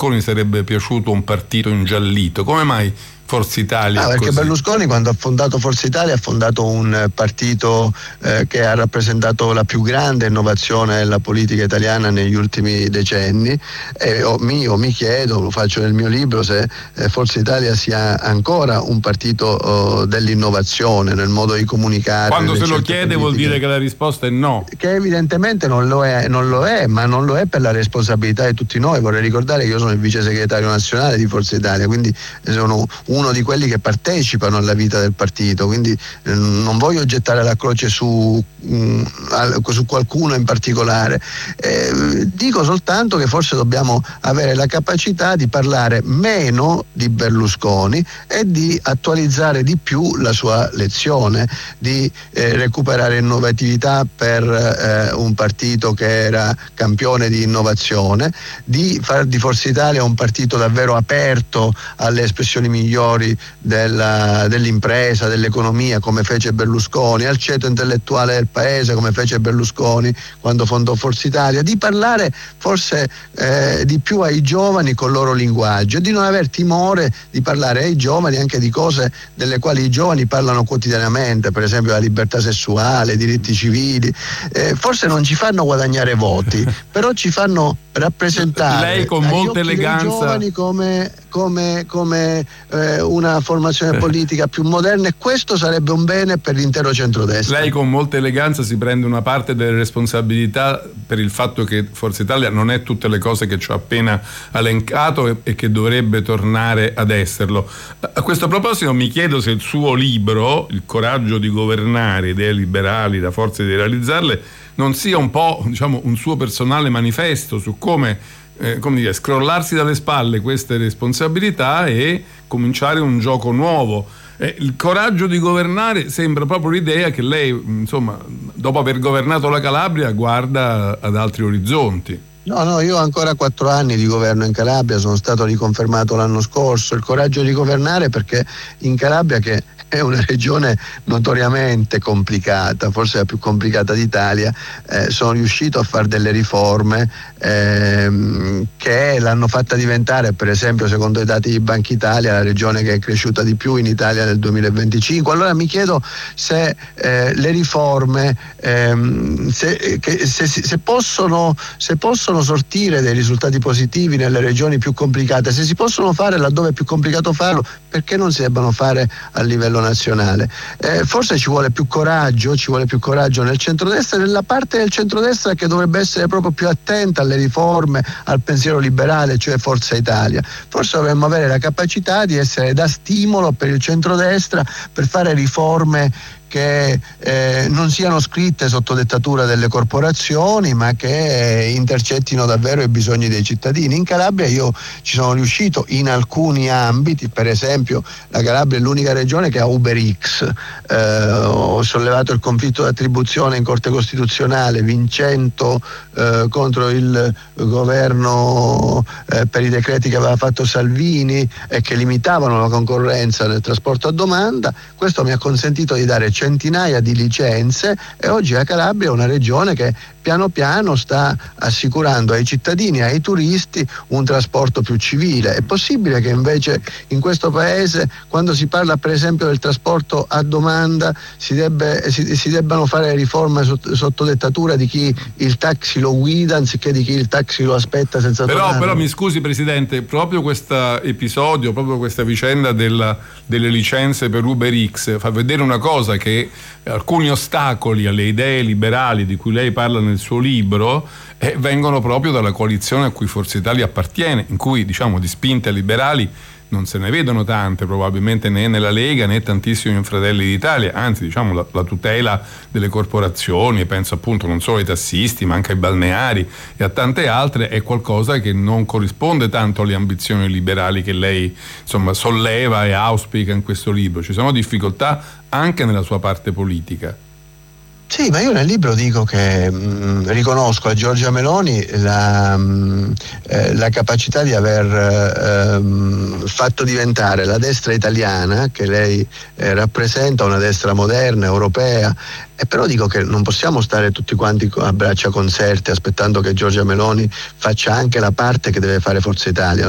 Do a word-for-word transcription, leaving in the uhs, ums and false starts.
Berlusconi sarebbe piaciuto un partito ingiallito. Come mai Forza Italia? Ah, perché così? Berlusconi, quando ha fondato Forza Italia, ha fondato un partito eh, che ha rappresentato la più grande innovazione della politica italiana negli ultimi decenni, e io mi, io mi chiedo, lo faccio nel mio libro, se eh, Forza Italia sia ancora un partito oh, dell'innovazione nel modo di comunicare. Quando se lo chiede politiche. Vuol dire che la risposta è no. Che evidentemente non lo è, non lo è, ma non lo è per la responsabilità di tutti noi. Vorrei ricordare che io sono il vice segretario nazionale di Forza Italia, quindi sono uno di quelli che partecipano alla vita del partito, quindi eh, non voglio gettare la croce su, mh, su qualcuno in particolare. Eh, dico soltanto che forse dobbiamo avere la capacità di parlare meno di Berlusconi e di attualizzare di più la sua lezione, di eh, recuperare innovatività per eh, un partito che era campione di innovazione, di far di Forza Italia un partito davvero aperto alle espressioni migliori della, dell'impresa, dell'economia, come fece Berlusconi, al ceto intellettuale del paese, come fece Berlusconi quando fondò Forza Italia, di parlare forse eh, di più ai giovani col loro linguaggio, di non aver timore di parlare ai giovani anche di cose delle quali i giovani parlano quotidianamente, per esempio la libertà sessuale, i diritti civili. Eh, forse non ci fanno guadagnare voti, però ci fanno rappresentare lei con molta eleganza i giovani come, come, come eh, una formazione politica più moderna, e questo sarebbe un bene per l'intero centrodestra. Lei con molta eleganza si prende una parte delle responsabilità per il fatto che Forza Italia non è tutte le cose che ci ha appena elencato e, e che dovrebbe tornare ad esserlo. A questo proposito mi chiedo se il suo libro, Il coraggio di governare, idee liberali, la forza di realizzarle, non sia un po', diciamo, un suo personale manifesto su come, eh, come dire, scrollarsi dalle spalle queste responsabilità e cominciare un gioco nuovo. Eh, il coraggio di governare sembra proprio l'idea che lei, insomma, dopo aver governato la Calabria, guarda ad altri orizzonti. No, no, io ho ancora quattro anni di governo in Calabria, sono stato riconfermato l'anno scorso. Il coraggio di governare perché in Calabria, che è una regione notoriamente complicata, forse la più complicata d'Italia, eh, sono riuscito a fare delle riforme ehm, che l'hanno fatta diventare, per esempio, secondo i dati di Banca Italia, la regione che è cresciuta di più in Italia nel duemilaventicinque. Allora mi chiedo se eh, le riforme ehm, se, che, se, se, possono, se possono sortire dei risultati positivi nelle regioni più complicate, se si possono fare laddove è più complicato farlo, perché non si debbano fare a livello nazionale? Eh, forse ci vuole più coraggio, ci vuole più coraggio nel centrodestra, nella parte del centrodestra che dovrebbe essere proprio più attenta alle riforme, al pensiero liberale, cioè Forza Italia. Forse dovremmo avere la capacità di essere da stimolo per il centrodestra per fare riforme che eh, non siano scritte sotto dettatura delle corporazioni, ma che intercettino davvero i bisogni dei cittadini. In Calabria io ci sono riuscito in alcuni ambiti, per esempio la Calabria è l'unica regione che ha UberX, eh, ho sollevato il conflitto d'attribuzione in Corte Costituzionale vincendo eh, contro il governo eh, per i decreti che aveva fatto Salvini e che limitavano la concorrenza nel trasporto a domanda. Questo mi ha consentito di dare centinaia di licenze e oggi la Calabria è una regione che piano piano sta assicurando ai cittadini e ai turisti un trasporto più civile. È possibile che invece in questo paese, quando si parla per esempio del trasporto a domanda, si, debbe, si, si debbano fare riforme sotto, sotto dettatura di chi il taxi lo guida anziché di chi il taxi lo aspetta senza però, tornare? Però mi scusi Presidente, proprio questo episodio, proprio questa vicenda della, delle licenze per UberX fa vedere una cosa, che alcuni ostacoli alle idee liberali di cui lei parla nel suo libro eh, vengono proprio dalla coalizione a cui Forza Italia appartiene, in cui, diciamo, di spinte liberali non se ne vedono tante, probabilmente né nella Lega né tantissimi in Fratelli d'Italia, anzi, diciamo, la, la tutela delle corporazioni, penso appunto non solo ai tassisti ma anche ai balneari e a tante altre, è qualcosa che non corrisponde tanto alle ambizioni liberali che lei, insomma, solleva e auspica in questo libro. Ci sono difficoltà anche nella sua parte politica. Sì, ma io nel libro dico che mh, riconosco a Giorgia Meloni la, mh, eh, la capacità di aver eh, mh, fatto diventare la destra italiana, che lei eh, rappresenta, una destra moderna, europea, e però dico che non possiamo stare tutti quanti a braccia conserte aspettando che Giorgia Meloni faccia anche la parte che deve fare Forza Italia.